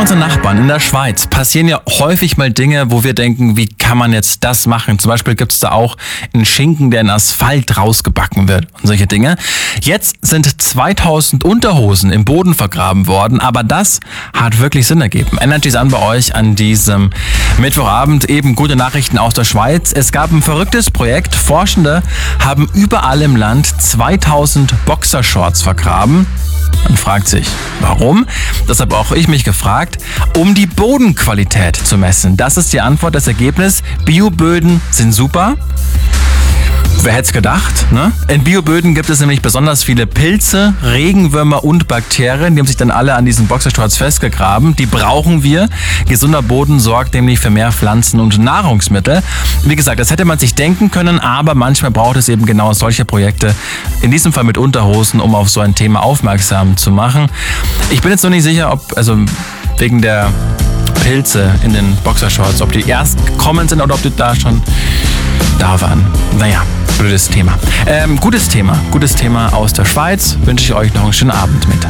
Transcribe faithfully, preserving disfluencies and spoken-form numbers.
unseren Nachbarn in der Schweiz passieren ja häufig mal Dinge, wo wir denken, wie kann man jetzt das machen? Zum Beispiel gibt es da auch einen Schinken, der in Asphalt rausgebacken wird und solche Dinge. Jetzt sind zweitausend Unterhosen im Boden vergraben worden, aber das hat wirklich Sinn ergeben. Energy ist an bei euch an diesem Mittwochabend. Eben gute Nachrichten aus der Schweiz. Es gab ein verrücktes Projekt. Forschende haben überall im Land zweitausend Boxershorts vergraben. Man fragt sich, warum? Das habe auch ich mich gefragt. Um die Bodenqualität zu messen. Das ist die Antwort, das Ergebnis. Bioböden sind super. Wer hätte es gedacht, ne? In Bioböden gibt es nämlich besonders viele Pilze, Regenwürmer und Bakterien. Die haben sich dann alle an diesen Boxershorts festgegraben. Die brauchen wir. Gesunder Boden sorgt nämlich für mehr Pflanzen- und Nahrungsmittel. Wie gesagt, das hätte man sich denken können, aber manchmal braucht es eben genau solche Projekte, in diesem Fall mit Unterhosen, um auf so ein Thema aufmerksam zu machen. Ich bin jetzt noch nicht sicher, ob, also wegen der Pilze in den Boxershorts, ob die erst gekommen sind oder ob die da schon da waren. Naja, blödes Thema. Ähm, gutes Thema, gutes Thema aus der Schweiz. Wünsche ich euch noch einen schönen Abend mit